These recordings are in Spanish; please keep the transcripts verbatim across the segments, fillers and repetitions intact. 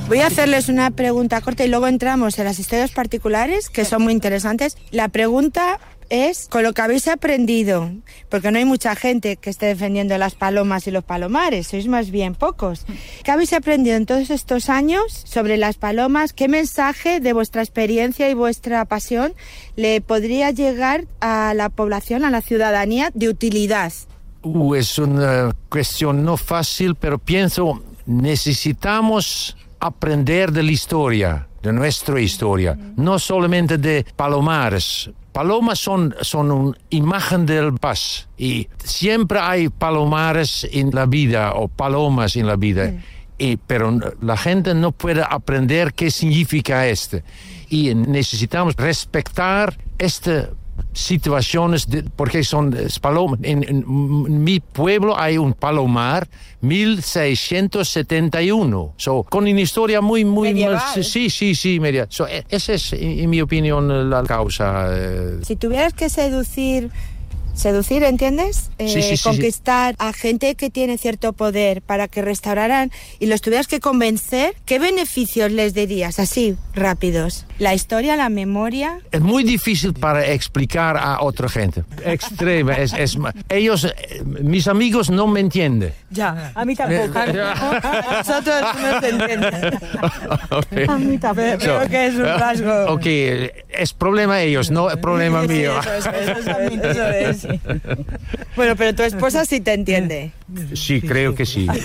Voy a hacerles una pregunta corta y luego entramos en las historias particulares, que son muy interesantes. La pregunta es, con lo que habéis aprendido, porque no hay mucha gente que esté defendiendo las palomas y los palomares, sois más bien pocos. ¿Qué habéis aprendido en todos estos años sobre las palomas? ¿Qué mensaje de vuestra experiencia y vuestra pasión le podría llegar a la población, a la ciudadanía, de utilidad? Uh, es una cuestión no fácil, pero pienso, necesitamos aprender de la historia, de nuestra historia, no solamente de palomares. Palomas son, son una imagen del paz y siempre hay palomares en la vida o palomas en la vida, mm. y, pero la gente no puede aprender qué significa esto y necesitamos respetar esta situaciones de, porque son palomas. En, en mi pueblo hay un palomar mil seiscientos setenta y uno, so, con una historia muy muy medieval. Muy, sí sí sí media. So, esa es en mi opinión la causa. Eh. Si tuvieras que seducir Seducir, ¿entiendes? Eh, sí, sí, sí, conquistar sí. a gente que tiene cierto poder para que restauraran y los tuvieras que convencer, ¿qué beneficios les dirías? Así, rápidos. La historia, la memoria. Es muy difícil para explicar a otra gente. Extrema. es, es, ellos, mis amigos no me entienden. Ya, a mí tampoco. Nosotros no te entienden. Okay. A mí tampoco. Creo so, que es un rasgo. Ok, es problema de ellos, no es problema sí, mío. Sí, eso es, eso es, eso es. Bueno, pero tu esposa sí te entiende. Sí, creo que sí.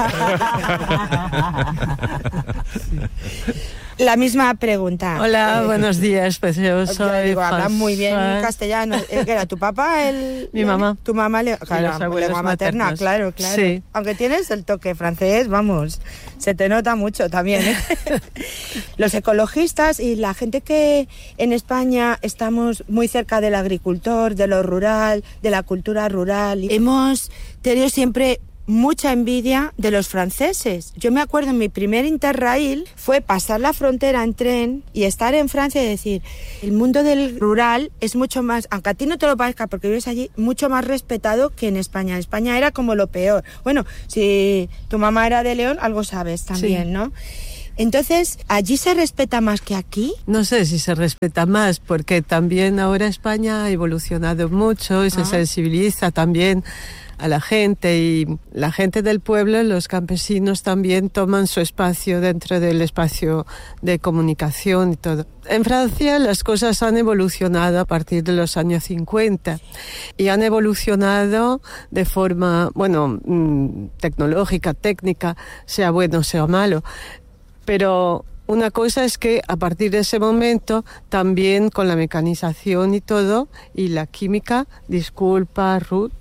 La misma pregunta. Hola, eh, buenos días, pues yo soy... Digo, habla muy bien castellano. ¿Qué era, tu papá? El, Mi mamá. Tu mamá, le, claro, lengua materna, maternos. claro, claro. Sí. Aunque tienes el toque francés, vamos, se te nota mucho también, ¿eh? Los ecologistas y la gente que en España estamos muy cerca del agricultor, de lo rural, de la cultura rural. Hemos tenido siempre mucha envidia de los franceses. Yo me acuerdo en mi primer Interrail fue pasar la frontera en tren y estar en Francia y decir, el mundo del rural es mucho más, aunque a ti no te lo parezca porque vives allí, mucho más respetado que en España. En España era como lo peor. Bueno, si tu mamá era de León, algo sabes también, sí. ¿no? Entonces, ¿allí se respeta más que aquí? No sé si se respeta más, porque también ahora España ha evolucionado mucho y se ah. sensibiliza también a la gente, y la gente del pueblo, los campesinos también toman su espacio dentro del espacio de comunicación y todo. En Francia las cosas han evolucionado a partir de los años cincuenta y han evolucionado de forma, bueno, tecnológica, técnica, sea bueno, sea malo, pero una cosa es que a partir de ese momento también con la mecanización y todo y la química, disculpa Ruth,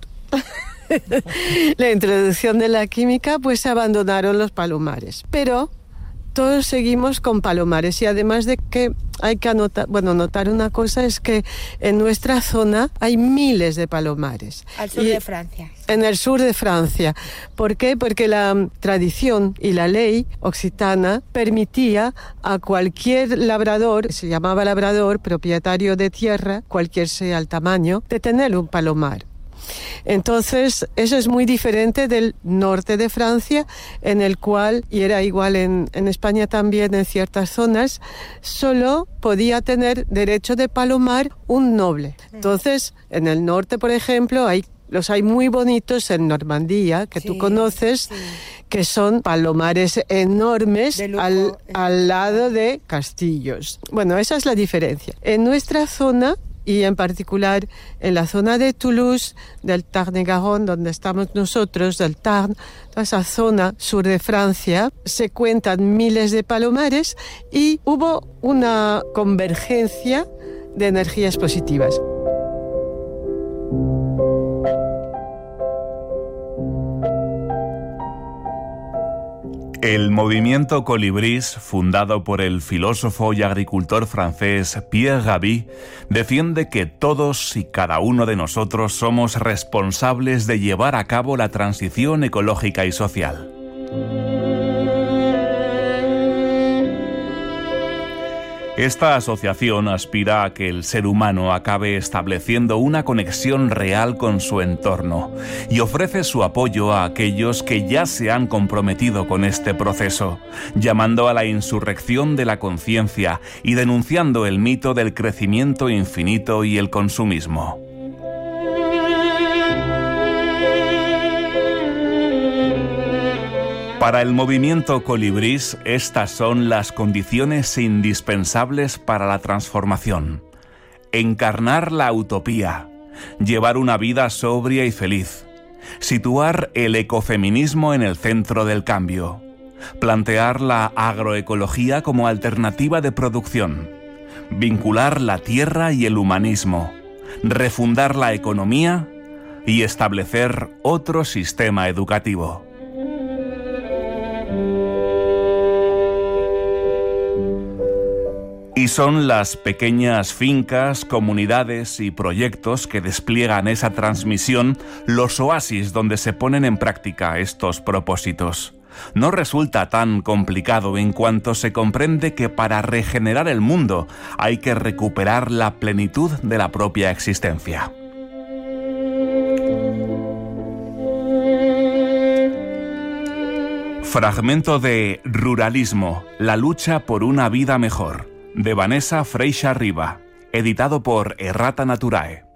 la introducción de la química, pues se abandonaron los palomares. Pero todos seguimos con palomares y además de que hay que anotar, bueno, notar una cosa es que en nuestra zona hay miles de palomares. Al sur y de Francia. En el sur de Francia. ¿Por qué? Porque la tradición y la ley occitana permitía a cualquier labrador, se llamaba labrador, propietario de tierra, cualquier sea el tamaño, de tener un palomar. Entonces, eso es muy diferente del norte de Francia, en el cual, y era igual en, en España también en ciertas zonas, solo podía tener derecho de palomar un noble. Entonces, en el norte, por ejemplo, hay los hay muy bonitos en Normandía, que sí, tú conoces, sí. que son palomares enormes al, al lado de castillos. Bueno, esa es la diferencia. En nuestra zona, y en particular en la zona de Toulouse, del Tarn-et-Garonne, donde estamos nosotros, del Tarn, toda esa zona sur de Francia, se cuentan miles de palomares y hubo una convergencia de energías positivas. El movimiento Colibrís, fundado por el filósofo y agricultor francés Pierre Rabhi, defiende que todos y cada uno de nosotros somos responsables de llevar a cabo la transición ecológica y social. Esta asociación aspira a que el ser humano acabe estableciendo una conexión real con su entorno y ofrece su apoyo a aquellos que ya se han comprometido con este proceso, llamando a la insurrección de la conciencia y denunciando el mito del crecimiento infinito y el consumismo. Para el movimiento Colibrís, estas son las condiciones indispensables para la transformación. Encarnar la utopía, llevar una vida sobria y feliz, situar el ecofeminismo en el centro del cambio, plantear la agroecología como alternativa de producción, vincular la tierra y el humanismo, refundar la economía y establecer otro sistema educativo. Y son las pequeñas fincas, comunidades y proyectos que despliegan esa transmisión los oasis donde se ponen en práctica estos propósitos. No resulta tan complicado en cuanto se comprende que para regenerar el mundo hay que recuperar la plenitud de la propia existencia. Fragmento de Ruralismo, la lucha por una vida mejor, de Vanessa Freixa Riba, editado por Errata Naturae.